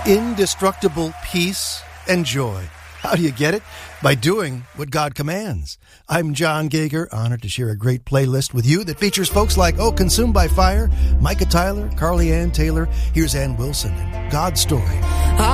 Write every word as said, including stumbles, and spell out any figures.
indestructible peace and joy. How do you get it? By doing what God commands. I'm John Gager, honored to share a great playlist with you that features folks like, oh, Consumed by Fire, Micah Tyler, Carly Ann Taylor. Here's Ann Wilson and God's Story.